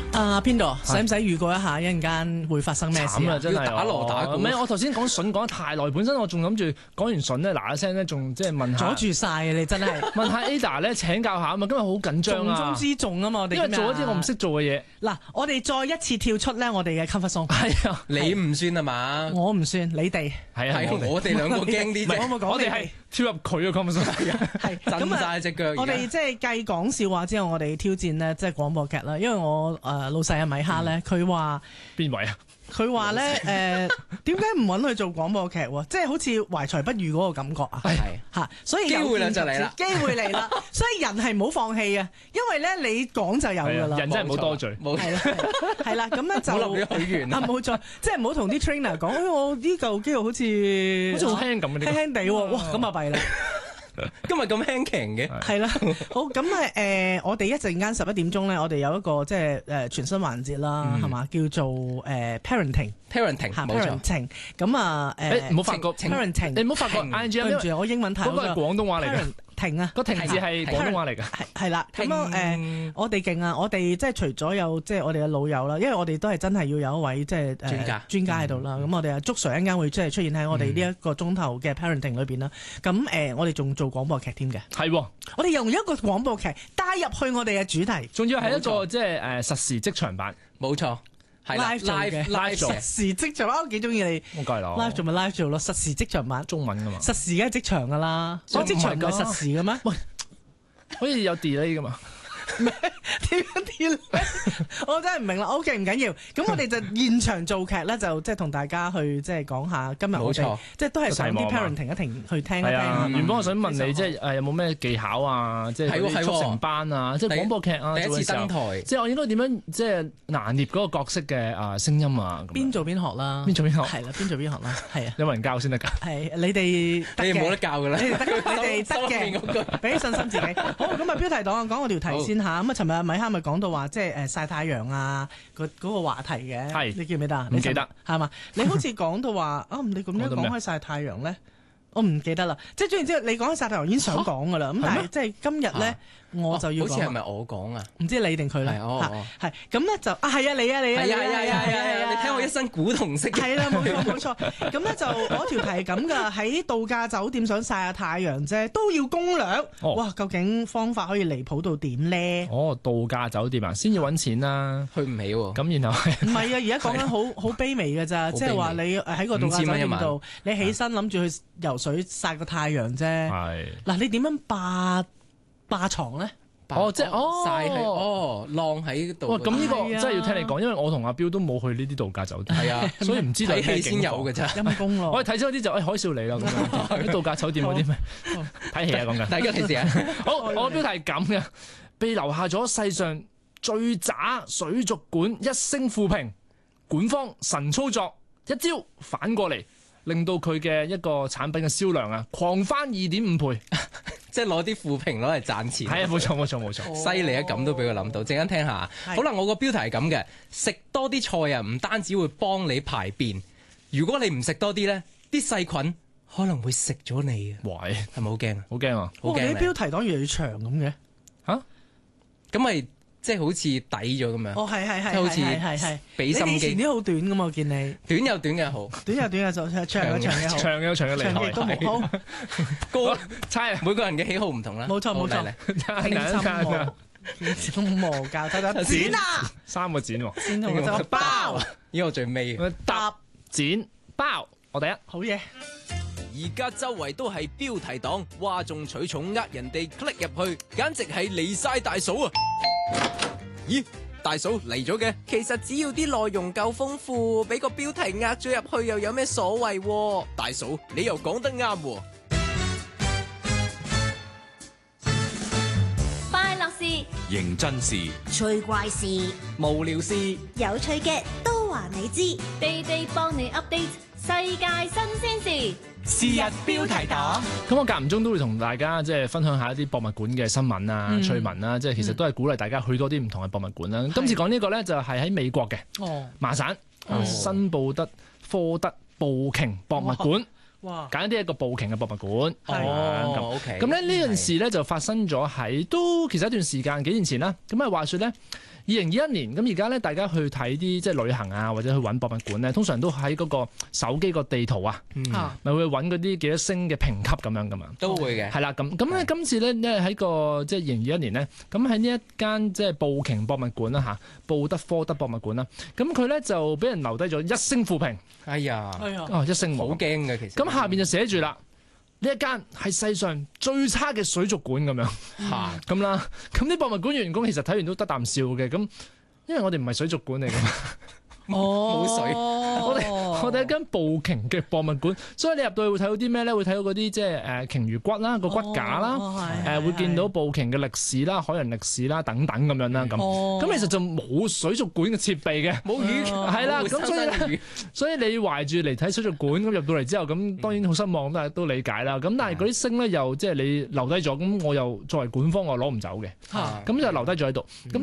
邊度？使唔使預告一下一陣間會發生咩事啊？ 真係打鑼打鼓。 唔係，我頭先講筍講得太耐，本身我仲諗住講完筍咧，嗱嗱聲咧，仲即係問下阻住晒啊！你真係問下 Ada 咧請教下啊嘛，今日好緊張啊！ 重中之重啊嘛，我哋因為做一啲我唔識做嘅嘢。 嗱，我哋再一次跳出咧，我哋嘅 comfort zone。 係啊， 你唔算啊嘛？ 我唔算，你哋係啊， 我哋兩個驚啲啫。 我哋係跳入佢嘅 comfort zone， 係震晒隻腳。 我哋即係繼講笑話之後，我哋挑戰呢，即係廣播劇啦。因為我老細阿米哈咧，佢話邊位啊？ 佢話咧點解唔揾佢做廣播劇喎？即係好似懷才不遇嗰個感覺啊！ 係嚇，所以機會就嚟啦， 機會嚟啦！所以人係唔好放棄啊，因為咧你講就有㗎啦。 人真係唔好多罪。 係啦，咁咧就冇立咗許願啊！ 冇錯，即係唔好同啲 trainer 講，我呢嚿肌肉好似好輕咁嘅， 輕輕地喎，哇！咁啊弊啦。 今日咁輕強嘅， 係啦，好咁我哋一陣間11點鐘咧，我哋有一個即係全新環節啦，係嘛，叫做parenting， 冇錯。 咁啊唔好發覺 parenting， 你唔好發覺 ING， 對唔住，我英文太好嗰個係廣東話嚟嘅。 停啊！ 個停字係廣東話嚟㗎， 係啦。咁樣我哋勁啊！我哋即係除咗有即係我哋嘅老友啦，因為我哋都係真係要有一位即係專家喺度啦。咁我哋祝 Sir 一陣間會即係出現喺我哋呢一個鐘頭嘅 parenting 裏邊啦。咁我哋仲做廣播劇添嘅， 係喎。 我哋用一個廣播劇帶入去我哋嘅主題， 仲要係一個即係實時職場版， 冇錯。 live 做實時職場版，我幾中意你。 我梗係啦 live 做咪 live 做咯，實時職場版中文㗎嘛。 實時梗係職場㗎啦，所以職場唔係實時嘅咩？ 喂，好似有 delay 㗎嘛？ 點樣 delay？我真係唔明啦。OK， 唔緊要。咁我哋就現場做劇咧，就即係同大家去即係講下今日我哋即係都係想啲 parent 停一停去聽一聽。 原本我想問你即係有冇咩技巧啊？即係速成班啊？即係廣播劇啊？ 第一次登台， 即係我應該點樣即係拿捏嗰個角色嘅聲音啊？ 邊做邊學啦？ 邊做邊學？ 係啦，邊做邊學啦？係啊。 有冇人教先得㗎？ 係你哋冇得教㗎啦。 你哋得嘅，俾信心自己。好，咁啊標題黨講我條題先。咁啊，尋日米哈咪講到話，即係曬太陽啊，嗰個話題嘅， 係你記唔記得？ 唔記得係嘛？你好似講到話你咁樣講開曬太陽咧，我唔記得啦。即係總言之，你講開曬太陽已經想講噶啦。咁但係即係今日咧，我就要講。 好似係咪我講啊？ 唔知你定佢咧？係咁咧就係啊你啊， 你聽我一身古銅色。 係啦，冇錯。咁咧就嗰條題係咁噶，喺度假酒店想曬下太陽啫，都要攻略。哇，究竟方法可以離譜到點咧？ 度假酒店啊，先要揾錢啦， 去唔起喎。 咁然後唔係啊，而家講緊好卑微嘅咋，即係話你喺個度假酒店度，你起身諗住去游水曬個太陽啫。係嗱，你點樣霸床咧？ 即係曬係浪喺度。 咁呢個真係要聽你講，因為我同阿標都冇去呢啲度假酒店，係啊，所以唔知道睇戲先有嘅啫。 陰公咯， 我哋睇咗啲就海嘯嚟啦，咁樣啲度假酒店嗰啲咩睇戲啊講緊。 大家提示啊， 好，我標題係咁嘅，被留下咗世上最渣水族館一星負評，館方神操作一招反過嚟，令到佢嘅一個產品嘅銷量啊狂翻2.5倍。 即係攞啲負評攞嚟賺錢。 係啊，冇錯， 犀利啊！咁都俾佢諗到，陣間聽下。好啦，我個標題係咁嘅，食多啲菜啊，唔單止會幫你排便，如果你唔食多啲咧，啲細菌可能會食咗你啊！ 喂， 係咪好驚啊？ 好驚啊！ 好驚！你標題黨越嚟越長咁嘅嚇， 咁咪即係好似抵咗咁樣。 係， 好似俾心機。你以前啲好短㗎嘛，我見你短有短嘅好， 短有短嘅就長有長嘅好， 長有長嘅厲害。 都冇好。 個猜每個人嘅喜好唔同啦。 冇錯，心魔教睇睇剪啊 ，3個剪喎， 剪同就包， 呢個最尾搭剪包，我第一好嘢。 而家周圍都係標題黨，嘩眾取寵呃人哋 click 入去，簡直係離晒大嫂啊！咦，大嫂嚟咗嘅？其實只要啲內容夠豐富，俾個標題呃咗入去又有咩所謂？大嫂，你又講得啱喎。 快樂事、 認真事、 趣怪事、 無聊事、 有趣嘅都話你知，地地幫你 update 世界新鮮事。 是日標題黨。 咁我間唔中都會同大家即係分享下一啲博物館嘅新聞啊、趣聞啦，即係其實都係鼓勵大家去多啲唔同嘅博物館啦。今次講呢個咧就係喺美國嘅麻省新布德科德步鯨博物館。哇！簡單啲一個步鯨嘅博物館。 OK。 咁咧呢件事咧就發生咗喺都其實一段時間幾年前啦。咁啊話説咧 2021年咁而家咧，大家去睇啲即係旅行啊，或者去揾博物館咧，通常都喺嗰個手機個地圖啊，咪會揾嗰啲幾多星嘅評級咁樣噶嘛。 都會嘅。 係啦，咁咧今次咧，因為喺個即係2021年咧，咁喺呢一間即係布瓊博物館啦嚇，布德科德博物館啦，咁佢咧就俾人留低咗1星負評。 哎呀， 哦1星冇， 好驚嘅其實。 咁下邊就寫住啦。呢一間係世上最差嘅水族館咁樣，咁啦。咁啲博物館員工其實睇完都得啖笑嘅，咁因為我哋唔係水族館嚟㗎嘛。 冇水， 我哋一間布瓊嘅博物館，所以你入到去會睇到啲咩咧？會睇到嗰啲即係鯨魚骨啦，個骨架啦，會見到布瓊嘅歷史啦、海洋歷史啦等等咁樣啦。咁其實就冇水族館嘅設備嘅， 冇魚， 係啦。咁所以你懷住嚟睇水族館，咁入到嚟之後，咁當然好失望，但係都理解啦。咁但係嗰啲星咧又即係你留低咗，咁我又作為館方我攞唔走嘅，咁就留低咗喺度。咁